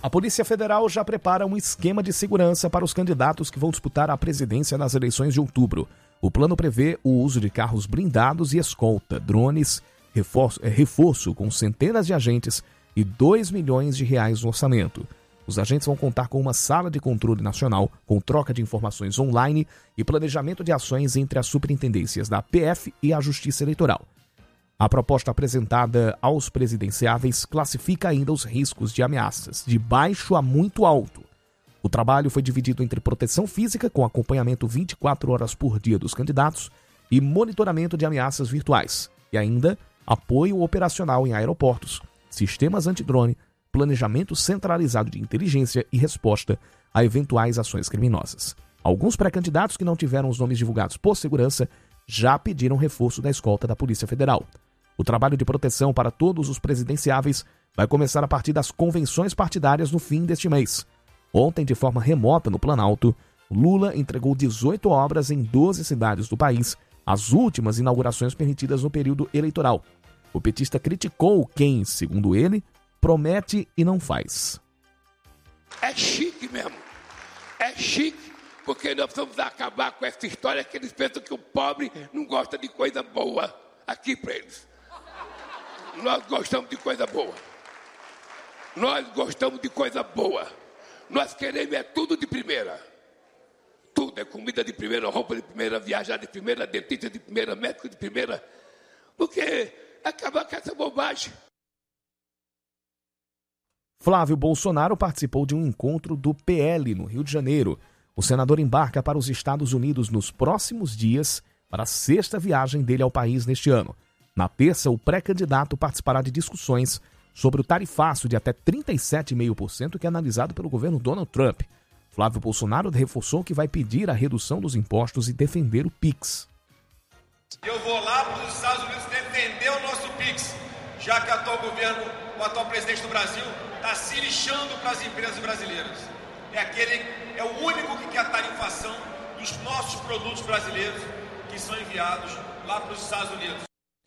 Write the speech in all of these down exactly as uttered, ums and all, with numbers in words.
A Polícia Federal já prepara um esquema de segurança para os candidatos que vão disputar a presidência nas eleições de outubro. O plano prevê o uso de carros blindados e escolta, drones, reforço, reforço com centenas de agentes e dois milhões de reais no orçamento. Os agentes vão contar com uma sala de controle nacional, com troca de informações online e planejamento de ações entre as superintendências da P F e a Justiça Eleitoral. A proposta apresentada aos presidenciáveis classifica ainda os riscos de ameaças, de baixo a muito alto. O trabalho foi dividido entre proteção física, com acompanhamento vinte e quatro horas por dia dos candidatos, e monitoramento de ameaças virtuais, e ainda apoio operacional em aeroportos, sistemas antidrone, planejamento centralizado de inteligência e resposta a eventuais ações criminosas. Alguns pré-candidatos que não tiveram os nomes divulgados por segurança já pediram reforço da escolta da Polícia Federal. O trabalho de proteção para todos os presidenciáveis vai começar a partir das convenções partidárias no fim deste mês. Ontem, de forma remota no Planalto, Lula entregou dezoito obras em doze cidades do país, as últimas inaugurações permitidas no período eleitoral. O petista criticou quem, segundo ele, promete e não faz. É chique mesmo. É chique, porque nós precisamos acabar com essa história que eles pensam que o pobre não gosta de coisa boa. Aqui para eles. Nós gostamos de coisa boa. Nós gostamos de coisa boa. Nós queremos é tudo de primeira. Tudo é comida de primeira, roupa de primeira, viajar de primeira, dentista de primeira, médico de primeira. Porque acabar com essa bobagem. Flávio Bolsonaro participou de um encontro do P L no Rio de Janeiro. O senador embarca para os Estados Unidos nos próximos dias para a sexta viagem dele ao país neste ano. Na terça, o pré-candidato participará de discussões sobre o tarifaço de até trinta e sete vírgula cinco por cento que é analisado pelo governo Donald Trump. Flávio Bolsonaro reforçou que vai pedir a redução dos impostos e defender o Pix. Eu vou lá para os Estados Unidos defender o nosso Pix, já que o atual governo, o atual presidente do Brasil, está se lixando para as empresas brasileiras. É, aquele, é o único que quer a tarifação dos nossos produtos brasileiros que são enviados lá para os Estados Unidos.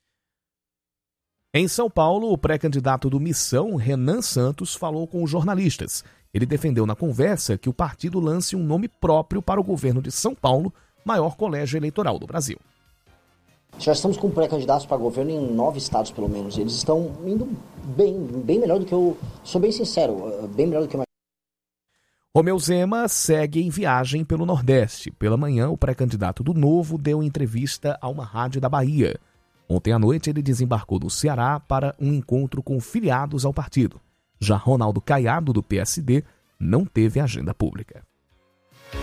Em São Paulo, o pré-candidato do Missão, Renan Santos, falou com os jornalistas. Ele defendeu na conversa que o partido lance um nome próprio para o governo de São Paulo, maior colégio eleitoral do Brasil. Já estamos com pré-candidatos para governo em nove estados, pelo menos. Eles estão indo bem, bem melhor do que eu... Sou bem sincero, bem melhor do que eu... Romeu Zema segue em viagem pelo Nordeste. Pela manhã, o pré-candidato do Novo deu entrevista a uma rádio da Bahia. Ontem à noite, ele desembarcou no Ceará para um encontro com filiados ao partido. Já Ronaldo Caiado, do P S D, não teve agenda pública.